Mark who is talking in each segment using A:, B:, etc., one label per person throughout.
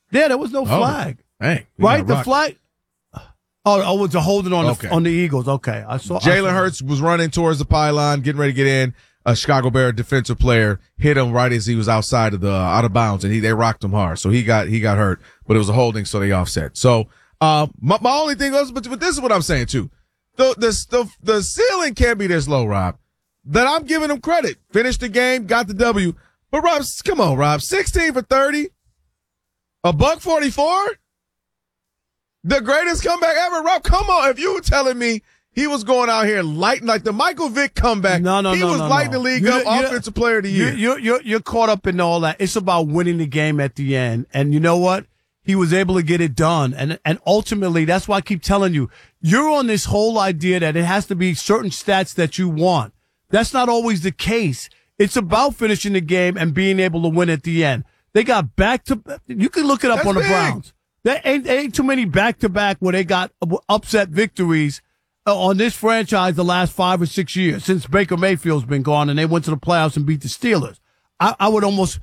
A: Yeah, there was no flag.
B: Hey,
A: right? The flag. Oh, it was a holding on on the Eagles. Okay, I saw.
B: Jalen Hurts was running towards the pylon, getting ready to get in. A Chicago Bear defensive player hit him right as he was outside of the out of bounds, and they rocked him hard, so he got hurt. But it was a holding, so they offset. So my only thing was, but this is what I'm saying too. The ceiling can't be this low, Rob. That I'm giving him credit. Finished the game, got the W. But Rob, come on, Rob. 16 for 30, $144. The greatest comeback ever, Rob. Come on. If you were telling me he was going out here lighting like the Michael Vick comeback, he was lighting the league up, offensive player of the year.
A: You're caught up in all that. It's about winning the game at the end. And you know what? He was able to get it done. And ultimately, that's why I keep telling you, you're on this whole idea that it has to be certain stats that you want. That's not always the case. It's about finishing the game and being able to win at the end. They got you can look it up on the Browns. There ain't too many back-to-back where they got upset victories on this franchise the last 5 or 6 years since Baker Mayfield's been gone and they went to the playoffs and beat the Steelers. I would almost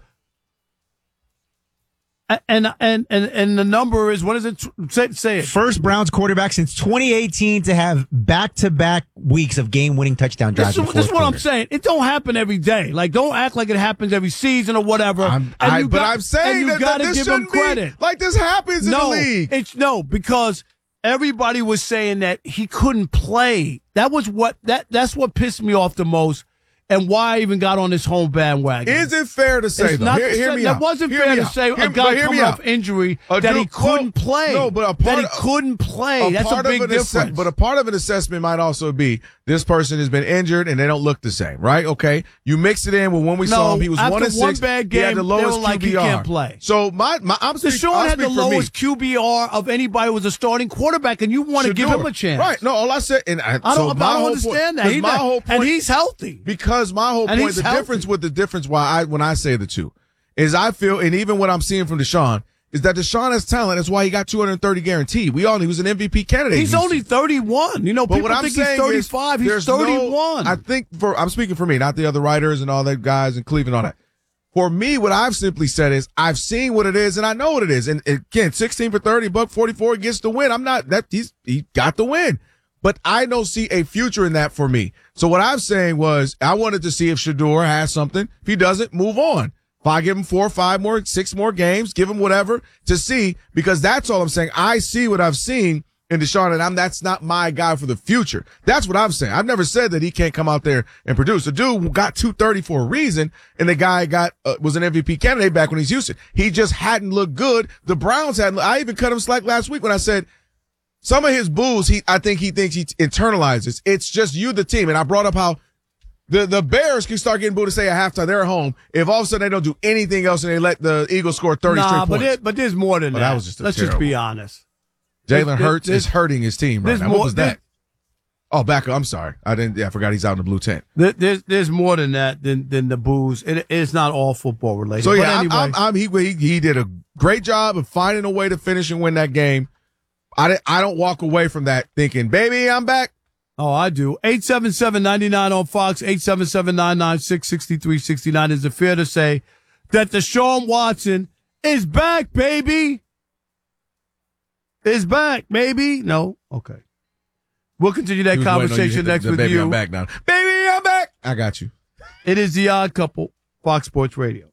A: and the number is, what is it? Say it.
C: First Browns quarterback since 2018 to have back-to-back weeks of game-winning touchdown drives.
A: This is what I'm saying. It don't happen every day. Like, don't act like it happens every season or whatever.
B: I'm saying that this
A: give him credit.
B: Like this happens in the league.
A: Because everybody was saying that he couldn't play. That's what pissed me off the most. And why I even got on this home bandwagon.
B: Is it fair to say, though? Hear me out.
A: That wasn't fair to say a guy coming off injury that he couldn't play.
B: No, but
A: he couldn't play. That's a big difference.
B: But a part of an assessment might also be this person has been injured and they don't look the same, right? Okay. You mix it in with when we saw him, he was 1-6.
A: One bad game,
B: he had the lowest QBR.
A: He can't play.
B: So Deshaun
A: had the lowest QBR of anybody who was a starting quarterback, and you want to give him a chance.
B: Right. No, all I said,
A: I don't understand that.
B: My whole point,
A: and he's healthy.
B: Because my whole point, the difference why when I say the two is I feel, and even what I'm seeing from Deshaun, is that Deshaun has talent. That's why he got 230 guaranteed. He was an MVP candidate.
A: He's only 31. You know,
B: but
A: people think he's 35. He's 31.
B: I think I'm speaking for me, not the other writers and all that guys in Cleveland and all that. For me, what I've simply said is I've seen what it is and I know what it is. And again, 16 for 30, $144 gets the win. He got the win. But I don't see a future in that for me. So what I'm saying was I wanted to see if Shedeur has something. If he doesn't, move on. If I give him 4 or 5 more, 6 more games, give him whatever to see, because that's all I'm saying. I see what I've seen in Deshaun, and that's not my guy for the future. That's what I'm saying. I've never said that he can't come out there and produce. The dude got 230 for a reason, and the guy was an MVP candidate back when he's Houston. He just hadn't looked good. The Browns hadn't. I even cut him slack last week when I said some of his boos, I think he thinks he internalizes. It's just you, the team. And I brought up how the Bears can start getting booed to say at halftime they're at home if all of a sudden they don't do anything else and they let the Eagles score 30 straight points.
A: But there's more than that. Let's just be honest.
B: Jalen Hurts is hurting his team right now. What was that? Oh, back up. I'm sorry. I forgot he's out in the blue tent.
A: There's more than that than the boos. It's not all football related.
B: So yeah,
A: anyway.
B: he did a great job of finding a way to finish and win that game. I don't walk away from that thinking, baby, I'm back.
A: Oh, I do. 877-99 on Fox, 877-996-6369. Is it fair to say that Deshaun Watson is back, baby? Is back, baby? No? Okay. We'll continue that conversation next with
B: baby,
A: you.
B: I'm back now. Baby, I'm back. I got you.
A: It is The Odd Couple, Fox Sports Radio.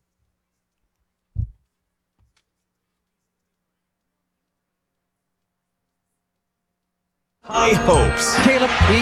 D: High hopes.
E: Caleb, he